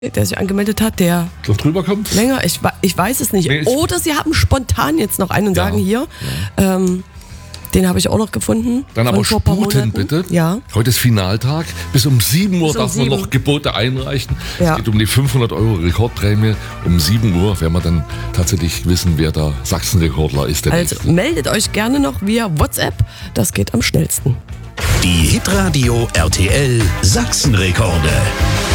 der sich angemeldet hat, der Noch drüber kommt? länger, ich weiß es nicht. Nee, Oder sie haben spontan jetzt noch einen und sagen hier, den habe ich auch noch gefunden. Dann aber vor ein paar sputen Monaten. bitte. Ja. Heute ist Finaltag. Bis um 7 Uhr Bis um darf man 7. noch Gebote einreichen. Ja. Es geht um die 500 € Rekordprämie. Um 7 Uhr werden wir dann tatsächlich wissen, wer der Sachsenrekordler ist. Der Also nächste. meldet euch gerne noch via WhatsApp. Das geht am schnellsten. Die Hitradio RTL Sachsenrekorde.